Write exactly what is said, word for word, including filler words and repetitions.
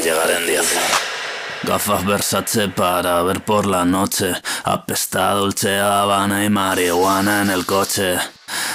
llegaré en diez. Gafas Versace para ver por la noche. Apesta Dolce Habana y marihuana en el coche.